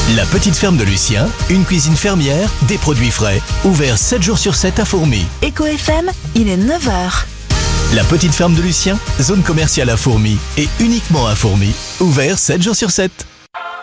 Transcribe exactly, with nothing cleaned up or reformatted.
La petite ferme de Lucien, une cuisine fermière, des produits frais, ouvert sept jours sur sept à Fourmies. Éco F M, il est neuf heures. La petite ferme de Lucien, zone commerciale à Fourmies et uniquement à Fourmies, ouvert sept jours sur sept.